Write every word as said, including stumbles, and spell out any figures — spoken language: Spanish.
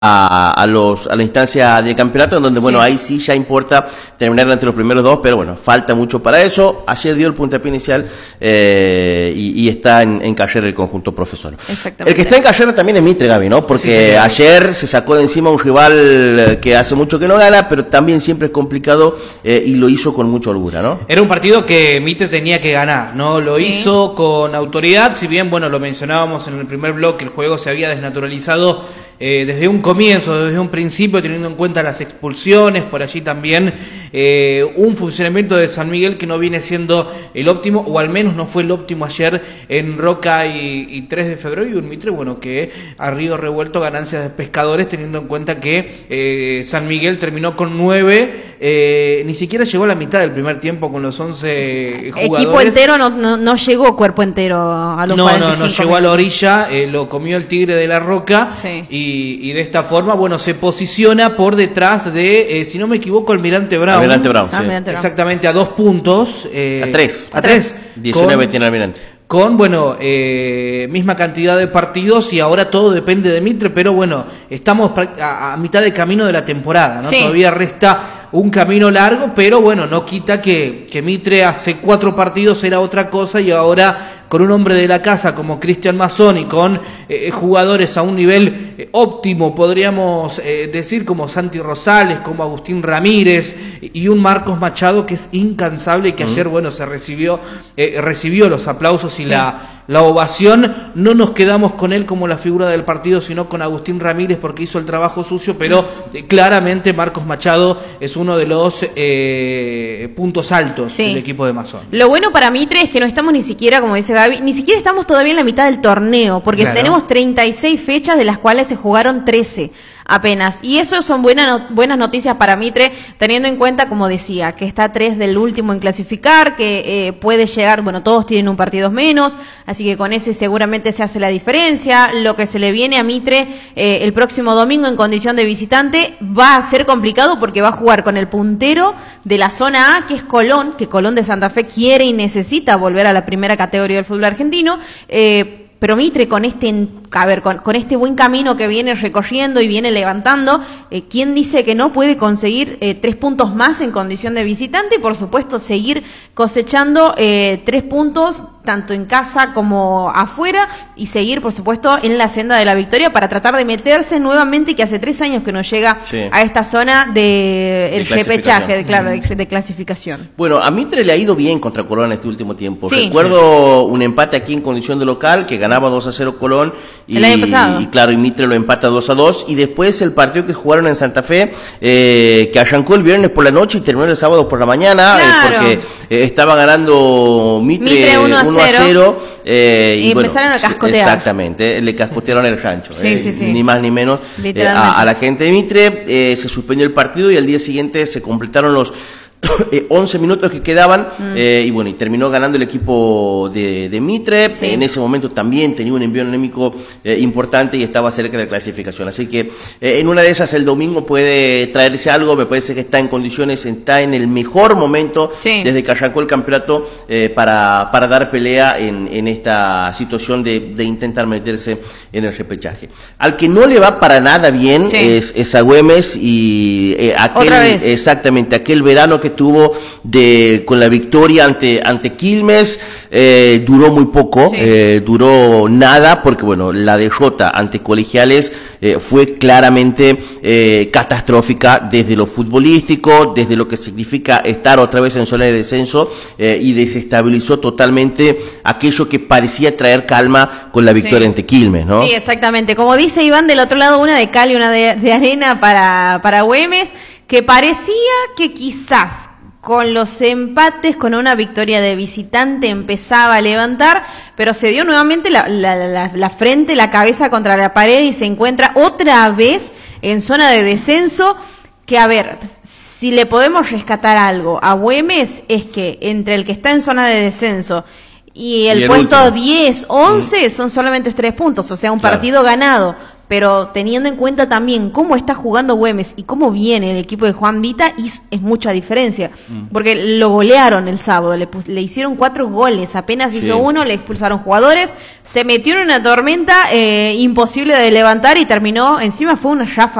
A, a los a la instancia del campeonato, en donde bueno, sí. ahí sí ya importa terminar entre los primeros dos, pero bueno, falta mucho para eso. Ayer dio el puntapié inicial eh, y, y está en, en Cayer el conjunto profesor. Exactamente. El que está en Cayer también es Mitre, Gaby, ¿no? Porque sí, sí, sí. ayer se sacó de encima un rival que hace mucho que no gana, pero también siempre es complicado eh, y lo hizo con mucha holgura, ¿no? Era un partido que Mitre tenía que ganar, ¿no? Lo sí. hizo con autoridad, si bien, bueno, lo mencionábamos en el primer bloque, el juego se había desnaturalizado eh, desde un comienzo, desde un principio, teniendo en cuenta las expulsiones, por allí también eh, un funcionamiento de San Miguel que no viene siendo el óptimo, o al menos no fue el óptimo ayer en Roca y, y tres de febrero, y un Mitre, bueno, que a río revuelto ganancias de Pescadores, teniendo en cuenta que eh, San Miguel terminó con nueve, eh, ni siquiera llegó a la mitad del primer tiempo con los once jugadores. Equipo entero no, no, no llegó cuerpo entero a los no, cuarenta y cinco no, no llegó minutos. a la orilla, eh, lo comió el Tigre de la Roca, sí. y, y de esta forma, bueno, se posiciona por detrás de, eh, si no me equivoco, Almirante Brown. Almirante Brown, sí. Almirante Brown. Exactamente, a dos puntos. Eh, a tres. A tres. diecinueve tiene Almirante. Con, bueno, eh, misma cantidad de partidos, y ahora todo depende de Mitre, pero bueno, estamos a, a mitad de camino de la temporada, ¿no? Sí. Todavía resta un camino largo, pero bueno, no quita que, que Mitre hace cuatro partidos era otra cosa, y ahora con un hombre de la casa como Cristian Mazzón y con eh, jugadores a un nivel eh, óptimo, podríamos eh, decir, como Santi Rosales, como Agustín Ramírez y un Marcos Machado que es incansable y que uh-huh. ayer, bueno, se recibió eh, recibió los aplausos y sí. la, la ovación. No nos quedamos con él como la figura del partido, sino con Agustín Ramírez porque hizo el trabajo sucio, pero eh, claramente Marcos Machado es uno de los eh, puntos altos sí. del equipo de Mazzón. Lo bueno para Mitre es que no estamos ni siquiera, como dice Gaby, ni siquiera estamos todavía en la mitad del torneo, porque claro. tenemos treinta y seis fechas de las cuales se jugaron trece apenas, y eso son buenas buenas noticias para Mitre, teniendo en cuenta, como decía, que está a tres del último en clasificar, que eh, puede llegar, bueno, todos tienen un partido menos, así que con ese seguramente se hace la diferencia. Lo que se le viene a Mitre eh, el próximo domingo en condición de visitante va a ser complicado, porque va a jugar con el puntero de la zona A, que es Colón, que Colón de Santa Fe quiere y necesita volver a la primera categoría del fútbol argentino, eh, pero Mitre con este, a ver, con, con este buen camino que viene recorriendo y viene levantando, eh, ¿quién dice que no puede conseguir eh, tres puntos más en condición de visitante? Y por supuesto seguir cosechando eh, tres puntos tanto en casa como afuera, y seguir por supuesto en la senda de la victoria para tratar de meterse nuevamente, que hace tres años que no llega sí. a esta zona de, de el repechaje, de, claro, de, de clasificación. Bueno, a Mitre le ha ido bien contra Colón en este último tiempo. Sí. Recuerdo un empate aquí en condición de local que ganaba dos a cero Colón y, el año pasado. y claro, y Mitre lo empata dos a dos, y después el partido que jugaron en Santa Fe eh, que arrancó el viernes por la noche y terminó el sábado por la mañana, claro. eh, porque eh, estaba ganando Mitre, Mitre uno a cero eh, y, y bueno, empezaron a cascotear. Exactamente, le cascotearon el rancho, sí, eh, sí, sí. ni más ni menos eh, a, a la gente de Mitre. Eh, se suspendió el partido y al día siguiente se completaron los once minutos que quedaban mm. eh, y bueno, y terminó ganando el equipo de, de Mitre. Sí. En ese momento también tenía un envío anémico eh, importante y estaba cerca de la clasificación, así que eh, en una de esas el domingo puede traerse algo. Me parece que está en condiciones, está en el mejor momento sí. desde que arrancó el campeonato eh, para, para dar pelea en, en esta situación de, de intentar meterse en el repechaje. Al que no le va para nada bien sí. es, es a Güemes, y eh, aquel, ¿Otra vez? exactamente, aquel verano que tuvo de con la victoria ante ante Quilmes eh, duró muy poco, sí. eh, duró nada, porque bueno, la derrota ante Colegiales eh, fue claramente eh, catastrófica desde lo futbolístico, desde lo que significa estar otra vez en zona de descenso, eh, y desestabilizó totalmente aquello que parecía traer calma con la victoria sí. ante Quilmes, ¿no? Sí, exactamente. Como dice Iván, del otro lado una de cal y una de, de arena para para Güemes, que parecía que quizás con los empates, con una victoria de visitante empezaba a levantar, pero se dio nuevamente la, la, la, la frente, la cabeza contra la pared, y se encuentra otra vez en zona de descenso. Que a ver, si le podemos rescatar algo a Güemes, es que entre el que está en zona de descenso y el, y el puesto último. diez, once mm. son solamente tres puntos, o sea, un claro. partido ganado. pero teniendo en cuenta también cómo está jugando Güemes y cómo viene el equipo de Juan Vita, es, es mucha diferencia, mm. porque lo golearon el sábado, le, le hicieron cuatro goles, apenas sí. hizo uno, le expulsaron jugadores, se metió en una tormenta eh, imposible de levantar y terminó, encima fue una ráfaga